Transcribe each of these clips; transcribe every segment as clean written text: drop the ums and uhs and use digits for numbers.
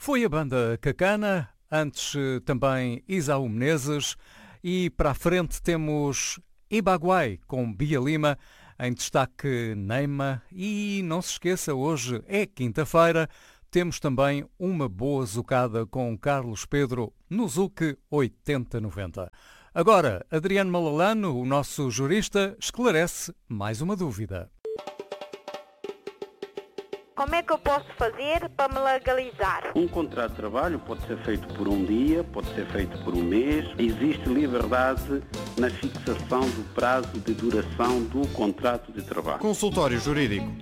Foi a banda Cacana, antes também Isaú Menezes e para a frente temos Ibaguai com Bia Lima, em destaque Neima e não se esqueça, hoje é quinta-feira, temos também uma boa zucada com Carlos Pedro no Zuc 8090. Agora, Adriano Malalano, o nosso jurista, esclarece mais uma dúvida. Como é que eu posso fazer para me legalizar? Um contrato de trabalho pode ser feito por um dia, pode ser feito por um mês. Existe liberdade na fixação do prazo de duração do contrato de trabalho. Consultório Jurídico.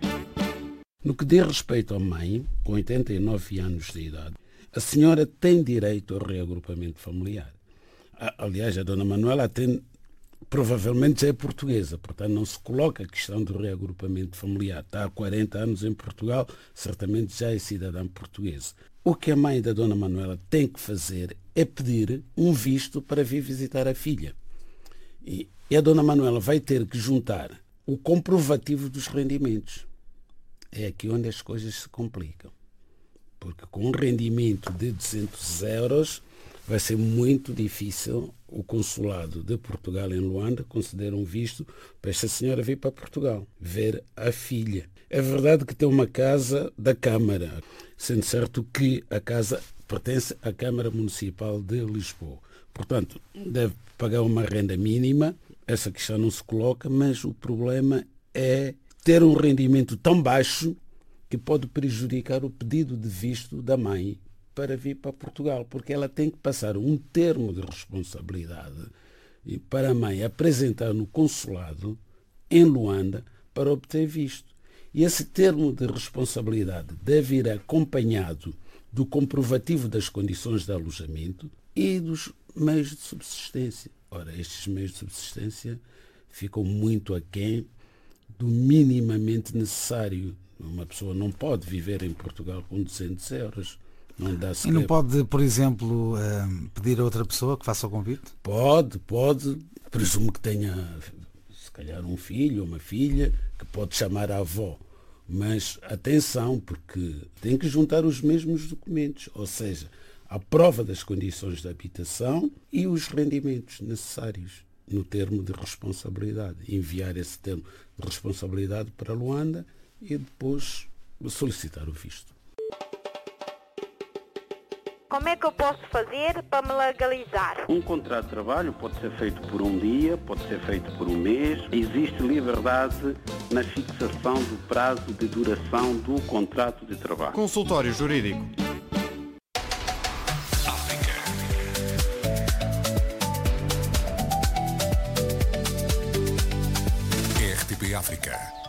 No que diz respeito à mãe, com 89 anos de idade, a senhora tem direito ao reagrupamento familiar. Aliás, a dona Manuela provavelmente já é portuguesa, portanto não se coloca a questão do reagrupamento familiar. Está há 40 anos em Portugal, certamente já é cidadã portuguesa. O que a mãe da dona Manuela tem que fazer é pedir um visto para vir visitar a filha. E a dona Manuela vai ter que juntar o comprovativo dos rendimentos. É aqui onde as coisas se complicam. Porque com um rendimento de 200 euros vai ser muito difícil o consulado de Portugal em Luanda conceder um visto para esta senhora vir para Portugal, ver a filha. É verdade que tem uma casa da Câmara, sendo certo que a casa pertence à Câmara Municipal de Lisboa. Portanto, deve pagar uma renda mínima, essa questão não se coloca, mas o problema é ter um rendimento tão baixo que pode prejudicar o pedido de visto da mãe para vir para Portugal, porque ela tem que passar um termo de responsabilidade para a mãe apresentar no consulado em Luanda para obter visto. E esse termo de responsabilidade deve ir acompanhado do comprovativo das condições de alojamento e dos meios de subsistência. Ora, estes meios de subsistência ficam muito aquém do minimamente necessário. Uma pessoa não pode viver em Portugal com 200 euros. Não dá e não pode, por exemplo, pedir a outra pessoa que faça o convite? Pode. Presumo que tenha, se calhar, um filho ou uma filha que pode chamar a avó. Mas atenção, porque tem que juntar os mesmos documentos, ou seja, a prova das condições de habitação e os rendimentos necessários no termo de responsabilidade. Enviar esse termo de responsabilidade para Luanda e depois solicitar o visto. Como é que eu posso fazer para me legalizar? Um contrato de trabalho pode ser feito por um dia, pode ser feito por um mês. Existe liberdade na fixação do prazo de duração do contrato de trabalho. Consultório Jurídico. RTP África.